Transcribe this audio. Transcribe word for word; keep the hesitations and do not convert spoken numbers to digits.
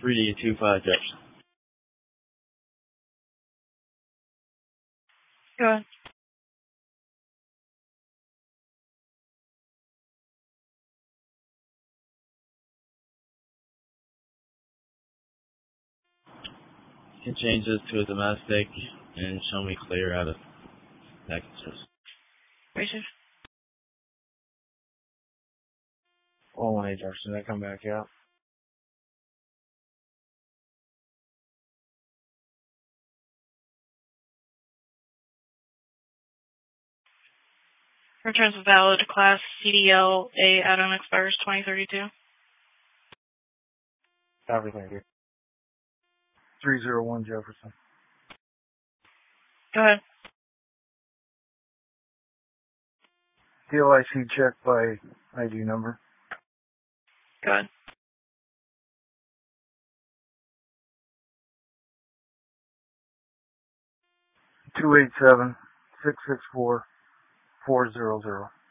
three D two five Jefferson. Go ahead. You can change this to a domestic and show me clear out of packages. Racers. one one eight Jefferson, I come back out. Returns valid class C D L A add-on expires twenty thirty-two. Everything here. three zero one Jefferson. Go ahead. D L I C check by I D number. Go ahead. two eight seven, six six four, four zero zero.